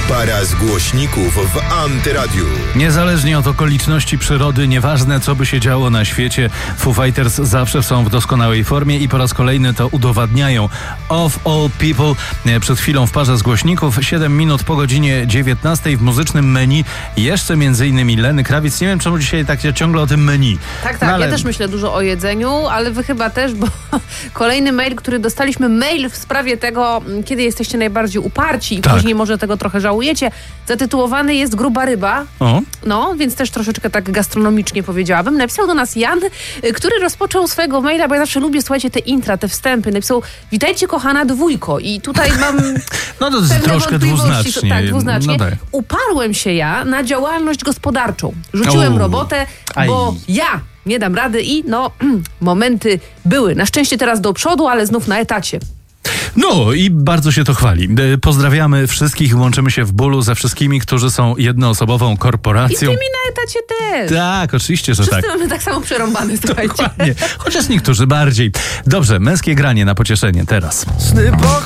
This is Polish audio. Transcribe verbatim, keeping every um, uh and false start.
Para z głośników w Antyradiu. Niezależnie od okoliczności przyrody, nieważne co by się działo na świecie, Foo Fighters zawsze są w doskonałej formie i po raz kolejny to udowadniają. Of all people, przed chwilą w parze z głośników, siedem minut po godzinie dziewiętnastej w muzycznym menu, jeszcze między innymi Lenny Kravitz. Nie wiem, czemu dzisiaj tak ciągle o tym menu. Tak, tak, no, ale... ja też myślę dużo o jedzeniu, ale wy chyba też, bo kolejny mail, który dostaliśmy, mail w sprawie tego, kiedy jesteście najbardziej uparci i tak. później może tego trochę żałujecie, zatytułowany jest Gruba ryba. O? No, więc też troszeczkę tak gastronomicznie powiedziałabym. Napisał do nas Jan, który rozpoczął swojego maila, bo ja zawsze lubię, słuchajcie, te intra, te wstępy. Napisał: witajcie kochana dwójko. I tutaj mam no to jest troszkę dwuznacznie. Tak, dwuznacznie. No tak. Uparłem się ja na działalność gospodarczą. Rzuciłem O. robotę, bo Aj. ja nie dam rady i no, momenty były. Na szczęście teraz do przodu, ale znów na etacie. No i bardzo się to chwali. Pozdrawiamy wszystkich i łączymy się w bólu ze wszystkimi, którzy są jednoosobową korporacją. I tymi na etacie też. Tak, oczywiście, że Wszyscy tak. mamy tak samo przerąbane, słuchajcie. Dokładnie. Chociaż niektórzy bardziej. Dobrze, męskie granie na pocieszenie teraz. Sny